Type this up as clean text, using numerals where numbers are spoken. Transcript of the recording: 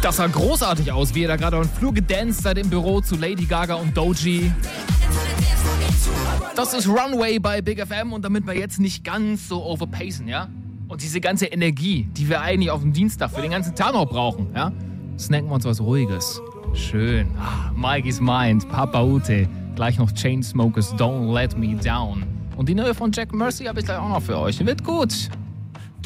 Das sah großartig aus, wie er da gerade auf den Flur gedanced hat im Büro zu Lady Gaga und Doji. Das ist Runway bei Big FM und damit wir jetzt nicht ganz so overpacen, ja? Und diese ganze Energie, die wir eigentlich auf dem Dienstag für den ganzen Tag noch brauchen, ja? Snacken wir uns was Ruhiges. Schön. Mikey's Mind, Papa Ute. Gleich noch Chainsmokers, Don't Let Me Down. Und die neue von Jack Mercy habe ich gleich auch noch für euch. Wird gut.